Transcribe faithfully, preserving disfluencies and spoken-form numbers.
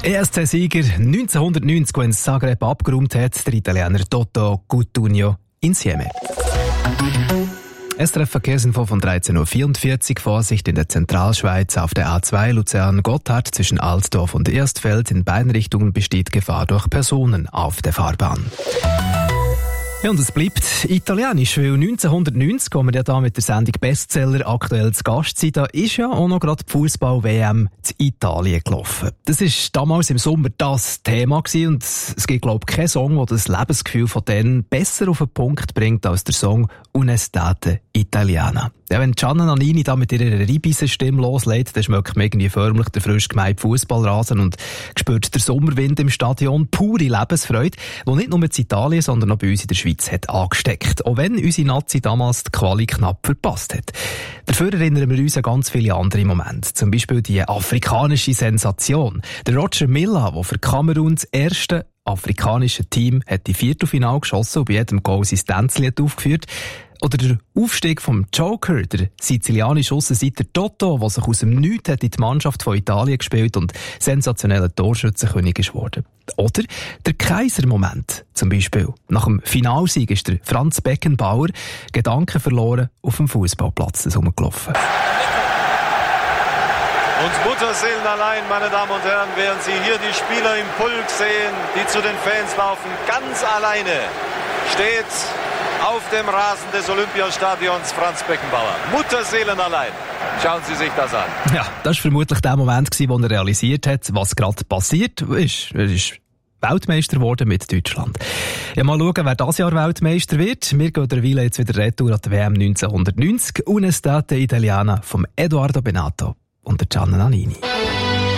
E S C-Sieger neunzehnhundertneunzig, der in Zagreb abgeräumt hat, der Italiener Toto Cutugno Insieme. S R F-Verkehrsinfo von dreizehn Uhr vierundvierzig. Vorsicht in der Zentralschweiz auf der A zwei Luzern-Gotthard zwischen Altdorf und Erstfeld. In beiden Richtungen besteht Gefahr durch Personen auf der Fahrbahn. Ja, und es bleibt italienisch, weil neunzehnhundertneunzig, wo wir ja da mit der Sendung Bestseller aktuell zu Gast sind, da ist ja auch noch gerade die Fußball-W M zu Italien gelaufen. Das war damals im Sommer das Thema gewesen und es gibt, glaube ich, keinen Song, der das Lebensgefühl von denen besser auf den Punkt bringt als der Song «Un'estate italiana». Ja, wenn Gianna Nannini da mit ihrer Reibeisenstimme loslegt, dann schmeckt man irgendwie förmlich der frisch gemähte Fußballrasen und spürt der Sommerwind im Stadion pure Lebensfreude, die nicht nur in Italien, sondern auch bei uns in der Schweiz hat angesteckt. Auch wenn unsere Nazi damals die Quali knapp verpasst hat. Dafür erinnern wir uns an ganz viele andere Momente. Zum Beispiel die afrikanische Sensation. Der Roger Milla, der für Kamerun das erste afrikanische Team hat die Viertelfinale geschossen und bei jedem Goal sein Tänzchen aufgeführt. Oder der Aufstieg vom Joker, der sizilianische Aussenseiter Toto, der sich aus dem Nichts hat in die Mannschaft von Italien gespielt und sensationeller Torschützenkönig ist geworden. Oder der Kaiser-Moment zum Beispiel. Nach dem Finalsieg ist der Franz Beckenbauer Gedanken verloren auf dem Fußballplatz herumgelaufen. Und Mutterseelen allein, meine Damen und Herren, während Sie hier die Spieler im Pulk sehen, die zu den Fans laufen, ganz alleine steht auf dem Rasen des Olympiastadions Franz Beckenbauer. Mutterseelen allein. Schauen Sie sich das an. Ja, das war vermutlich der Moment, wo er realisiert hat, was gerade passiert ist. Er ist Weltmeister geworden mit Deutschland. Ja, mal schauen, wer dieses Jahr Weltmeister wird. Wir gehen derweil jetzt wieder retour an die W M neunzehnhundertneunzig. «Un'estate italiana» von Edoardo Bennato und der Gianna Nannini.